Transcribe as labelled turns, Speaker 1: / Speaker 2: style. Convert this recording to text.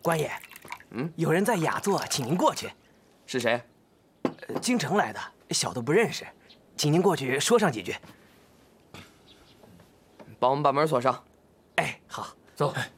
Speaker 1: 官爷，有人在雅座，请您过去。
Speaker 2: 是谁？
Speaker 1: 京城来的，小的不认识，请您过去说上几句。
Speaker 2: 帮我们把门锁上。
Speaker 1: 哎，好，
Speaker 3: 走。